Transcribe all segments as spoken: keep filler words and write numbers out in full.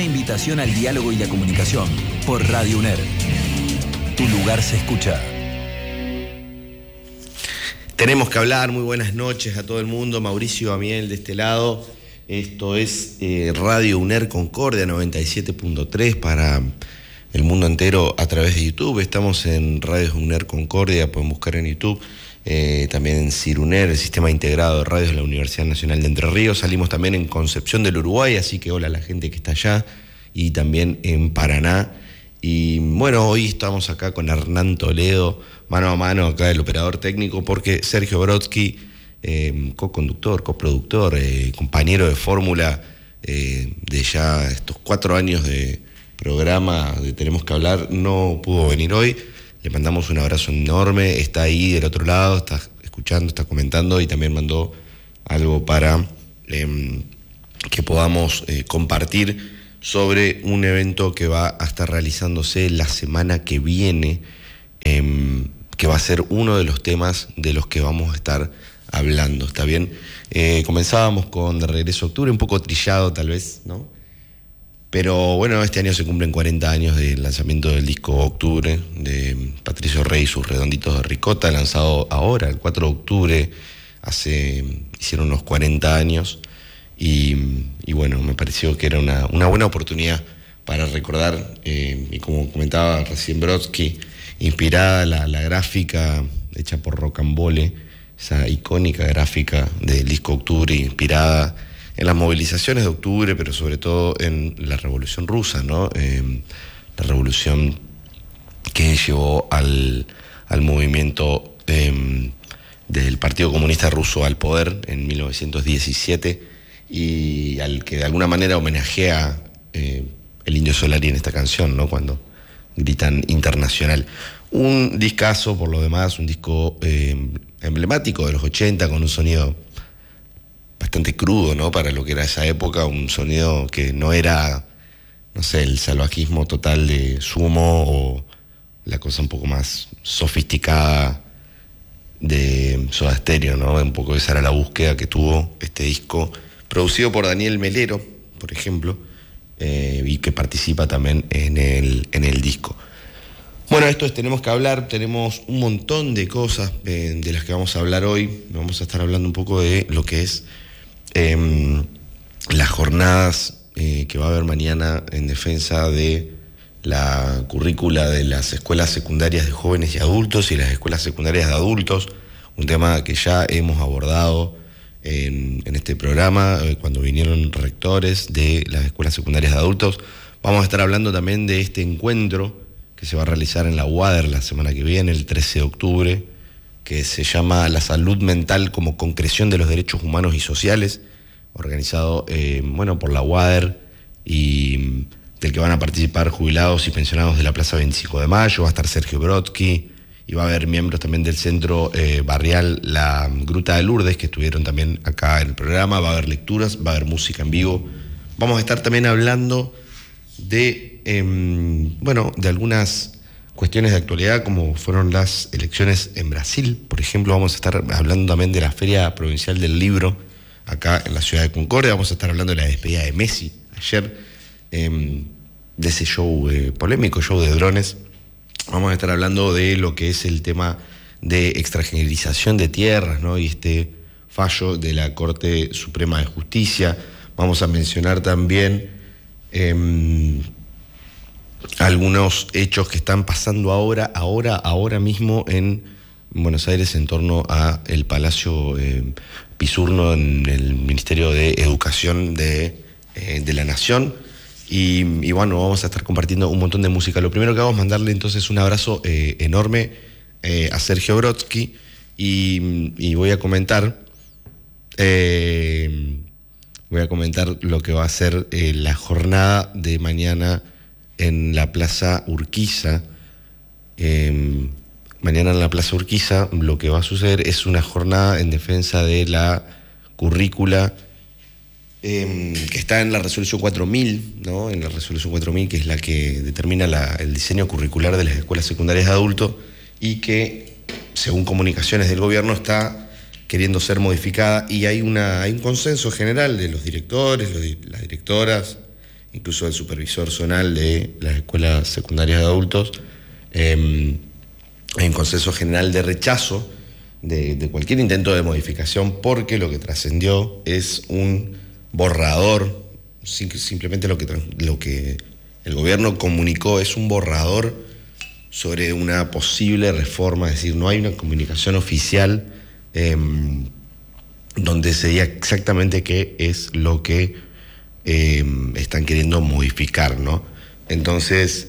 invitación al diálogo y la comunicación por Radio UNER. Tu lugar se escucha. Tenemos que hablar. Muy buenas noches a todo el mundo. Mauricio Amiel de este lado. Esto es eh, Radio UNER Concordia noventa y siete punto tres para el mundo entero a través de YouTube. Estamos en Radio UNER Concordia, pueden buscar en YouTube. Eh, también en CIRUNER, el Sistema Integrado de Radios de la Universidad Nacional de Entre Ríos. Salimos también en Concepción del Uruguay, así que hola a la gente que está allá. Y también en Paraná. Y bueno, hoy estamos acá con Hernán Toledo, mano a mano acá el operador técnico, porque Sergio Brodsky, eh, co-conductor, coproductor, eh, compañero de fórmula eh, de ya estos cuatro años de programa de Tenemos que Hablar, no pudo venir hoy. Le mandamos un abrazo enorme, está ahí del otro lado, está escuchando, está comentando y también mandó algo para eh, que podamos eh, compartir sobre un evento que va a estar realizándose la semana que viene, eh, que va a ser uno de los temas de los que vamos a estar hablando, ¿está bien? Eh, comenzábamos con De Regreso a Octubre, un poco trillado tal vez, ¿no? Pero bueno, este año se cumplen cuarenta años del lanzamiento del disco Octubre de Patricio Rey y sus Redonditos de Ricota, lanzado ahora, el cuatro de octubre, hace, hicieron unos cuarenta años. Y, y bueno, me pareció que era una, una buena oportunidad para recordar, eh, y como comentaba recién Brodsky, inspirada la, la gráfica hecha por Rocambole, esa icónica gráfica del disco Octubre, inspirada en las movilizaciones de octubre, pero sobre todo en la Revolución Rusa, ¿no? Eh, la revolución que llevó al, al movimiento eh, del Partido Comunista Ruso al poder en mil novecientos diecisiete, y al que de alguna manera homenajea eh, el Indio Solari en esta canción, ¿no? Cuando gritan internacional. Un discazo, por lo demás, un disco eh, emblemático de los ochenta, con un sonido bastante crudo, ¿no? Para lo que era esa época, un sonido que no era, no sé, el salvajismo total de Sumo o la cosa un poco más sofisticada de Soda Stereo, ¿no? Un poco esa era la búsqueda que tuvo este disco, producido por Daniel Melero, por ejemplo, eh, y que participa también en el, en el disco. Bueno, esto es Tenemos que Hablar, tenemos un montón de cosas eh, de las que vamos a hablar hoy. Vamos a estar hablando un poco de lo que es eh, las jornadas eh, que va a haber mañana en defensa de la currícula de las escuelas secundarias de jóvenes y adultos y las escuelas secundarias de adultos, un tema que ya hemos abordado En, en este programa, eh, cuando vinieron rectores de las escuelas secundarias de adultos. Vamos a estar hablando también de este encuentro que se va a realizar en la U A D E R la semana que viene, el trece de octubre, que se llama La Salud Mental como Concreción de los Derechos Humanos y Sociales, organizado eh, bueno, por la U A D E R, y del que van a participar jubilados y pensionados de la Plaza veinticinco de Mayo. Va a estar Sergio Brodsky, y va a haber miembros también del centro eh, barrial La Gruta de Lourdes, que estuvieron también acá en el programa. Va a haber lecturas, va a haber música en vivo. Vamos a estar también hablando de, eh, bueno, de algunas cuestiones de actualidad, como fueron las elecciones en Brasil. Por ejemplo, vamos a estar hablando también de la Feria Provincial del Libro, acá en la ciudad de Concordia. Vamos a estar hablando de la despedida de Messi ayer, eh, de ese show eh, polémico, show de drones. Vamos a estar hablando de lo que es el tema de extranjerización de tierras, ¿no? Y este fallo de la Corte Suprema de Justicia. Vamos a mencionar también eh, algunos hechos que están pasando ahora, ahora, ahora mismo en Buenos Aires en torno a el Palacio eh, Pisurno, en el Ministerio de Educación de, eh, de la Nación. Y, y bueno, vamos a estar compartiendo un montón de música. Lo primero que vamos a mandarle entonces un abrazo eh, enorme eh, a Sergio Brodsky, y, y voy a comentar eh, voy a comentar lo que va a ser eh, la jornada de mañana en la Plaza Urquiza. Eh, mañana en la Plaza Urquiza lo que va a suceder es una jornada en defensa de la currícula Eh, que está en la resolución cuatro mil, ¿no? En la resolución cuatro mil, que es la que determina la, el diseño curricular de las escuelas secundarias de adultos, y que, según comunicaciones del gobierno, está queriendo ser modificada, y hay, una, hay un consenso general de los directores, los, las directoras incluso el supervisor zonal de las escuelas secundarias de adultos, eh, en consenso general de rechazo de, de cualquier intento de modificación, porque lo que trascendió es un borrador, simplemente lo que, lo que el gobierno comunicó es un borrador sobre una posible reforma, es decir, no hay una comunicación oficial eh, donde se diga exactamente qué es lo que eh, están queriendo modificar, ¿no? Entonces,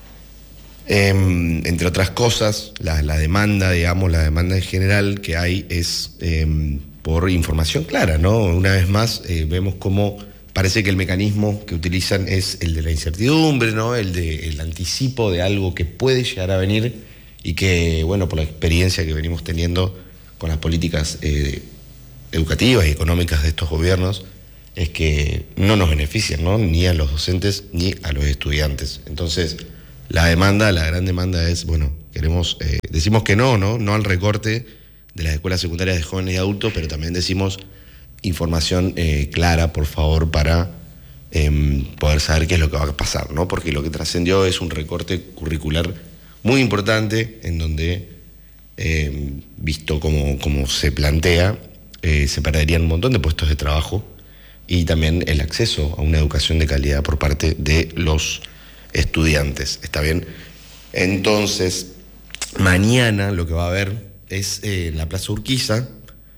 eh, entre otras cosas, la, la demanda, digamos, la demanda en general que hay es eh, por información clara, ¿no? Una vez más, eh, vemos cómo parece que el mecanismo que utilizan es el de la incertidumbre, ¿no? El de el anticipo de algo que puede llegar a venir y que, bueno, por la experiencia que venimos teniendo con las políticas eh, educativas y económicas de estos gobiernos, es que no nos benefician, ¿no? Ni a los docentes ni a los estudiantes. Entonces, la demanda, la gran demanda es, bueno, queremos, eh, decimos que no, ¿no? No al recorte de las escuelas secundarias de jóvenes y adultos, pero también decimos información eh, clara, por favor, para eh, poder saber qué es lo que va a pasar, ¿no? Porque lo que trascendió es un recorte curricular muy importante, en donde, eh, visto como, como se plantea, eh, se perderían un montón de puestos de trabajo y también el acceso a una educación de calidad por parte de los estudiantes. ¿Está bien? Entonces, mañana lo que va a haber es eh, en la Plaza Urquiza,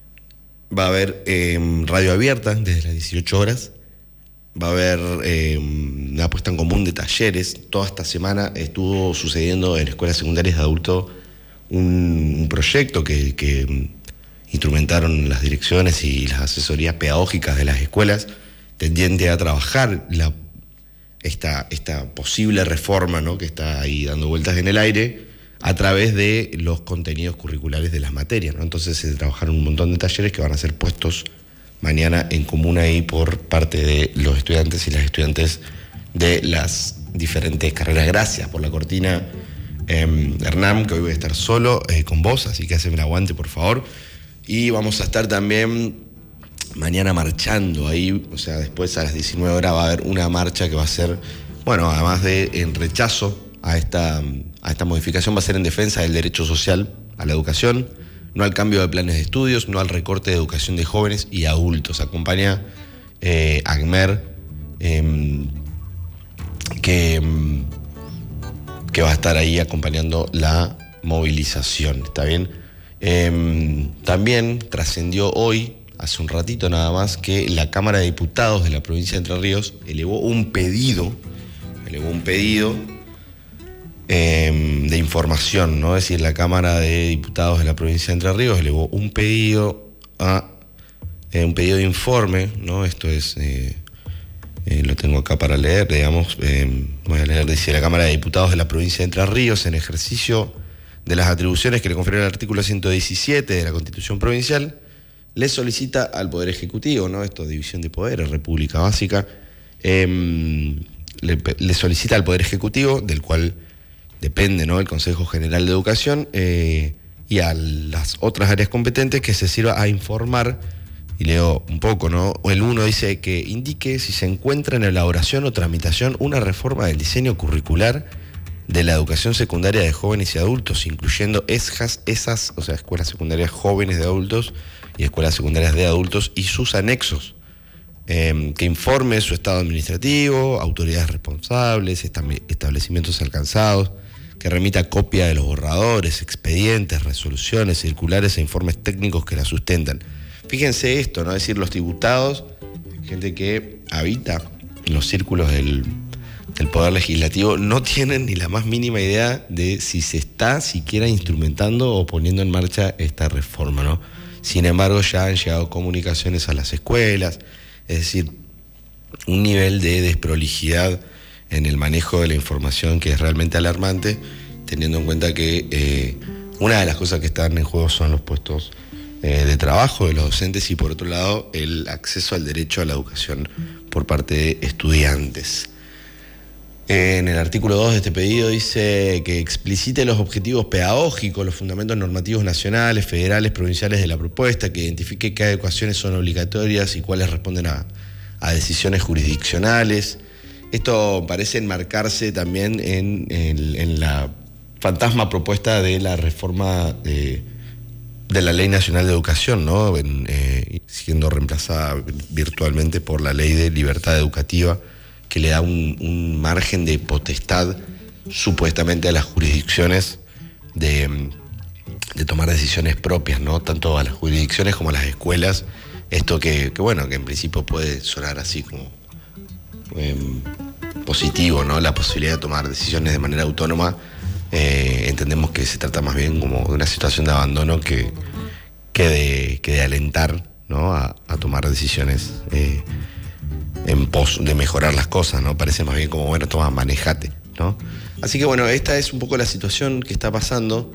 va a haber eh, radio abierta desde las dieciocho horas, va a haber eh, una puesta en común de talleres. Toda esta semana estuvo sucediendo en escuelas secundarias de adultos un, un proyecto que, que instrumentaron las direcciones y las asesorías pedagógicas de las escuelas, tendiente a trabajar la, esta, esta posible reforma, ¿no?, que está ahí dando vueltas en el aire, a través de los contenidos curriculares de las materias, ¿no? Entonces se trabajaron un montón de talleres que van a ser puestos mañana en común ahí por parte de los estudiantes y las estudiantes de las diferentes carreras. Gracias por la cortina, eh, Hernán, que hoy voy a estar solo eh, con vos, así que haceme el aguante, por favor. Y vamos a estar también mañana marchando ahí, o sea, después a las diecinueve horas va a haber una marcha que va a ser, bueno, además de en rechazo a esta, a esta modificación, va a ser en defensa del derecho social a la educación, no al cambio de planes de estudios, no al recorte de educación de jóvenes y adultos. Acompaña eh, ACMER, eh, que, que va a estar ahí acompañando la movilización, ¿está bien? Eh, también trascendió hoy, hace un ratito nada más, que la Cámara de Diputados de la provincia de Entre Ríos elevó un pedido, elevó un pedido Eh, de información, ¿no? Es decir, la Cámara de Diputados de la provincia de Entre Ríos elevó un pedido a eh, un pedido de informe, ¿no? Esto es, eh, eh, lo tengo acá para leer, digamos, eh, voy a leer, dice: la Cámara de Diputados de la provincia de Entre Ríos, en ejercicio de las atribuciones que le confiere el artículo ciento diecisiete de la Constitución Provincial, le solicita al Poder Ejecutivo, ¿no? Esto es división de poderes, República Básica, eh, le, le solicita al Poder Ejecutivo, del cual depende, ¿no?, el Consejo General de Educación, eh, y a las otras áreas competentes, que se sirva a informar, y leo un poco, ¿no? El uno dice que indique si se encuentra en elaboración o tramitación una reforma del diseño curricular de la educación secundaria de jóvenes y adultos, incluyendo esas, esas, o sea, escuelas secundarias jóvenes de adultos y escuelas secundarias de adultos y sus anexos, eh, que informe su estado administrativo, autoridades responsables, establecimientos alcanzados, que remita copia de los borradores, expedientes, resoluciones, circulares e informes técnicos que la sustentan. Fíjense esto, ¿no? Es decir, los diputados, gente que habita en los círculos del, del Poder Legislativo, no tienen ni la más mínima idea de si se está siquiera instrumentando o poniendo en marcha esta reforma, ¿no? Sin embargo, ya han llegado comunicaciones a las escuelas, es decir, un nivel de desprolijidad en el manejo de la información que es realmente alarmante, teniendo en cuenta que eh, una de las cosas que están en juego son los puestos eh, de trabajo de los docentes y, por otro lado, el acceso al derecho a la educación por parte de estudiantes. En el artículo dos de este pedido dice que explicite los objetivos pedagógicos, los fundamentos normativos nacionales, federales, provinciales de la propuesta, que identifique qué adecuaciones son obligatorias y cuáles responden a, a decisiones jurisdiccionales, Esto parece enmarcarse también en, en, en la fantasma propuesta de la reforma de, de la Ley Nacional de Educación, ¿no? En, eh, siendo reemplazada virtualmente por la Ley de Libertad Educativa, que le da un, un margen de potestad supuestamente a las jurisdicciones de, de tomar decisiones propias, ¿no? Tanto a las jurisdicciones como a las escuelas. Esto que, que bueno, que en principio puede sonar así como eh, positivo, ¿no? La posibilidad de tomar decisiones de manera autónoma. Eh, entendemos que se trata más bien como de una situación de abandono que, que, de, que de alentar, ¿no? a, a tomar decisiones eh, en pos de mejorar las cosas, ¿no? Parece más bien como, bueno, toma, manejate, ¿no? Así que bueno, esta es un poco la situación que está pasando.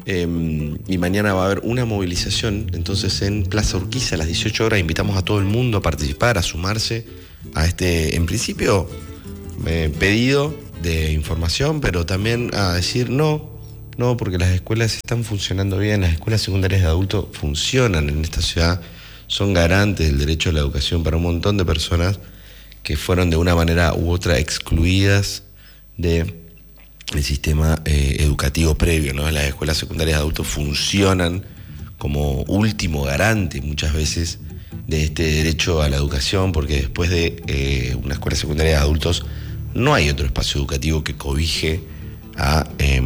Eh, y mañana va a haber una movilización, entonces en Plaza Urquiza a las dieciocho horas invitamos a todo el mundo a participar, a sumarse a este, en principio, eh, pedido de información, pero también a decir no, no, porque las escuelas están funcionando bien, las escuelas secundarias de adultos funcionan en esta ciudad, son garantes del derecho a la educación para un montón de personas que fueron de una manera u otra excluidas de el sistema eh, educativo previo, ¿no? Las escuelas secundarias de adultos funcionan como último garante muchas veces de este derecho a la educación, porque después de eh, una escuela secundaria de adultos no hay otro espacio educativo que cobije a, eh,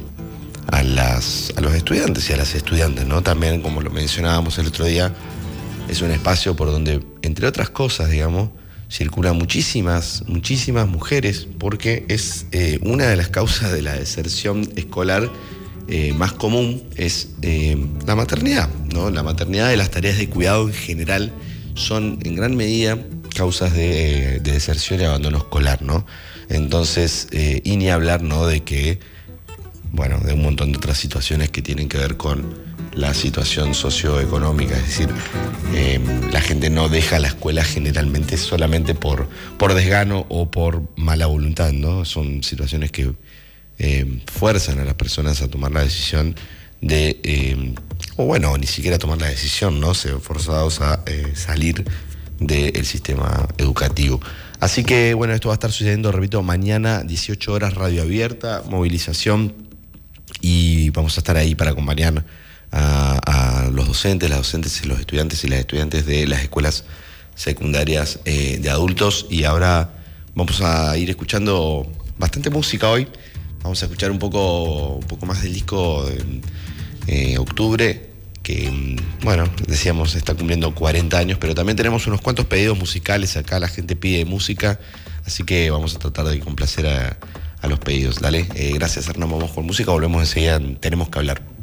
a, las, a los estudiantes y a las estudiantes, ¿no? También, como lo mencionábamos el otro día, es un espacio por donde, entre otras cosas, digamos, circulan muchísimas, muchísimas mujeres, porque es eh, una de las causas de la deserción escolar eh, más común es eh, la maternidad, ¿no? La maternidad y las tareas de cuidado en general son en gran medida causas de, de deserción y abandono escolar, ¿no? Entonces, eh, y ni hablar, ¿no? De que, bueno, de un montón de otras situaciones que tienen que ver con la situación socioeconómica, es decir, eh, la gente no deja la escuela generalmente solamente por, por desgano o por mala voluntad, ¿no? Son situaciones que eh, fuerzan a las personas a tomar la decisión de, eh, o bueno, ni siquiera tomar la decisión, ¿no? Se ven forzados a eh, salir del sistema educativo. Así que, bueno, esto va a estar sucediendo, repito, mañana, dieciocho horas, radio abierta, movilización, y vamos a estar ahí para acompañar A, a los docentes, las docentes y los estudiantes y las estudiantes de las escuelas secundarias eh, de adultos. Y ahora vamos a ir escuchando bastante música hoy. Vamos a escuchar un poco, un poco más del disco de eh, Octubre, que, bueno, decíamos, está cumpliendo cuarenta años, pero también tenemos unos cuantos pedidos musicales acá, la gente pide música, así que vamos a tratar de complacer a, a los pedidos. Dale, eh, gracias Hernán, vamos con música, volvemos enseguida, tenemos que hablar.